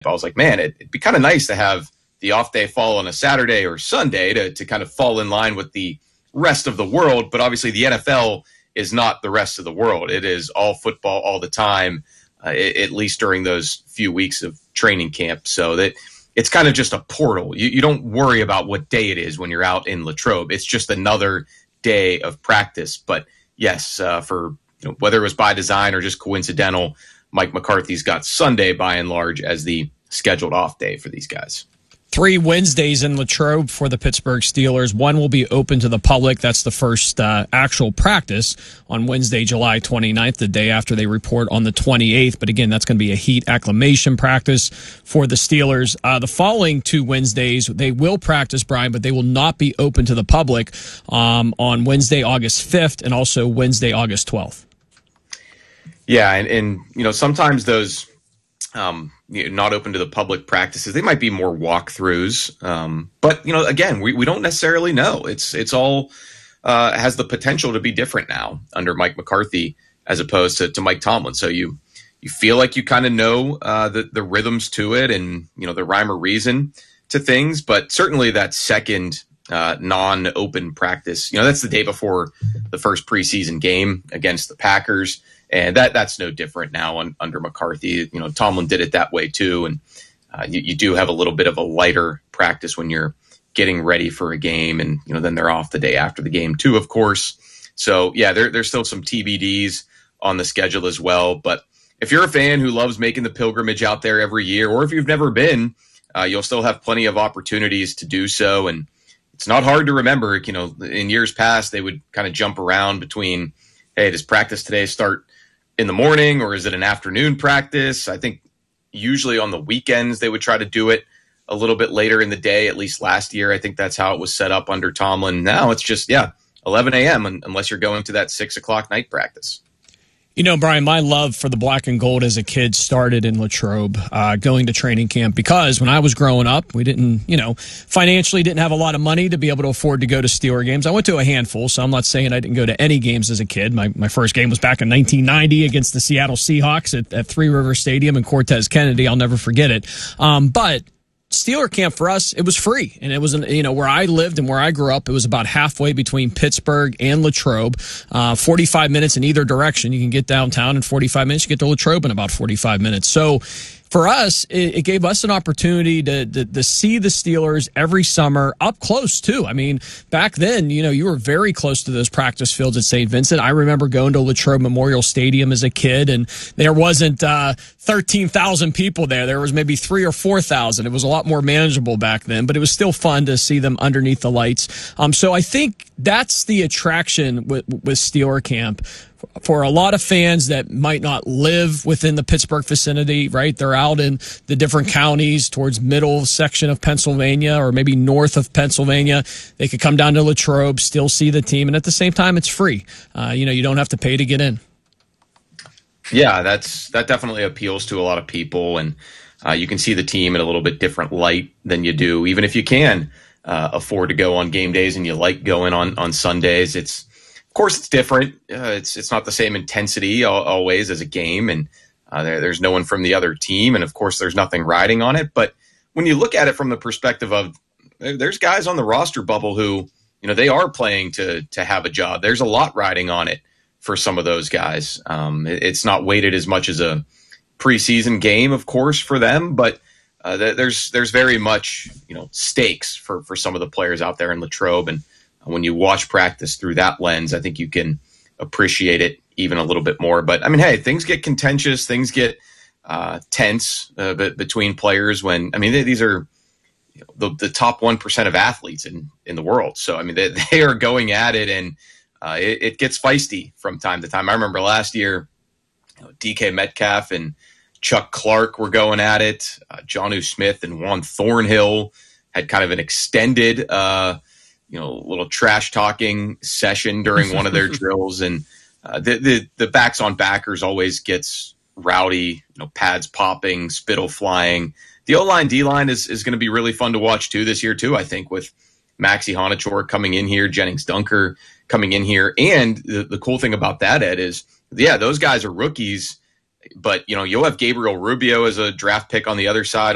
I was like, man, it'd be kind of nice to have the off day fall on a Saturday or Sunday to kind of fall in line with the rest of the world. But obviously the NFL is not the rest of the world. It is all football all the time, at least during those few weeks of training camp. So that it's kind of just a portal. You don't worry about what day it is when you're out in Latrobe. It's just another day of practice. But yes, for whether it was by design or just coincidental, Mike McCarthy's got Sunday by and large as the scheduled off day for these guys. 3 Wednesdays in Latrobe for the Pittsburgh Steelers. One will be open to the public. That's the first actual practice on Wednesday, July 29th, the day after they report on the 28th. But again, that's going to be a heat acclimation practice for the Steelers. The following 2 Wednesdays, they will practice, Brian, but they will not be open to the public on Wednesday, August 5th, and also Wednesday, August 12th. Yeah, and sometimes those not open to the public practices, they might be more walkthroughs. But again, we don't necessarily know. It's all has the potential to be different now under Mike McCarthy as opposed to Mike Tomlin. So you feel like you kind of know the rhythms to it and the rhyme or reason to things. But certainly that second non-open practice, that's the day before the first preseason game against the Packers. And that's no different now under McCarthy. Tomlin did it that way too. And you do have a little bit of a lighter practice when you're getting ready for a game. And, then they're off the day after the game too, of course. So yeah, there's still some TBDs on the schedule as well. But if you're a fan who loves making the pilgrimage out there every year, or if you've never been, you'll still have plenty of opportunities to do so. And it's not hard to remember, in years past, they would kind of jump around between, hey, does practice today start in the morning or is it an afternoon practice? I think usually on the weekends they would try to do it a little bit later in the day, at least last year. I think that's how it was set up under Tomlin. Now it's just, 11 a.m. unless you're going to that 6 o'clock night practice. Brian, my love for the black and gold as a kid started in Latrobe, going to training camp, because when I was growing up, we didn't, financially didn't have a lot of money to be able to afford to go to Steeler games. I went to a handful, so I'm not saying I didn't go to any games as a kid. My first game was back in 1990 against the Seattle Seahawks at Three River Stadium in Cortez Kennedy. I'll never forget it. But Steeler camp for us, it was free. And it was, where I lived and where I grew up, it was about halfway between Pittsburgh and Latrobe, 45 minutes in either direction. You can get downtown in 45 minutes. You get to Latrobe in about 45 minutes. So for us, it gave us an opportunity to see the Steelers every summer up close, too. I mean, back then, you were very close to those practice fields at St. Vincent. I remember going to Latrobe Memorial Stadium as a kid, and there wasn't 13,000 people there. There was maybe 3,000 or 4,000. It was a lot more manageable back then, but it was still fun to see them underneath the lights. So I think that's the attraction with Steeler camp. For a lot of fans that might not live within the Pittsburgh vicinity, right? They're out in the different counties towards middle section of Pennsylvania or maybe north of Pennsylvania. They could come down to Latrobe, still see the team, and at the same time, it's free. You don't have to pay to get in. Yeah, that definitely appeals to a lot of people, and you can see the team in a little bit different light than you do, even if you can afford to go on game days and you like going on Sundays. Of course, it's different. It's not the same intensity always as a game, and there's no one from the other team, and of course, there's nothing riding on it. But when you look at it from the perspective of there's guys on the roster bubble who they are playing to have a job. There's a lot riding on it for some of those guys. It's not weighted as much as a preseason game, of course, for them, but there's very much stakes for some of the players out there in Latrobe. And when you watch practice through that lens, I think you can appreciate it even a little bit more. But I mean, hey, things get contentious, things get tense between players when, these are the top 1% of athletes in the world. So, they are going at it, and it gets feisty from time to time. I remember last year, DK Metcalf and Chuck Clark were going at it. Jonnu Smith and Juan Thornhill had kind of an extended little trash talking session during one of their drills, and the backs on backers always gets rowdy, pads popping, spittle flying. The O-line, D-line is going to be really fun to watch too this year too, I think, with Maxie Honachor coming in here, Jennings Dunker coming in here. And the cool thing about that, Ed, is, those guys are rookies, but, you'll have Gabriel Rubio as a draft pick on the other side.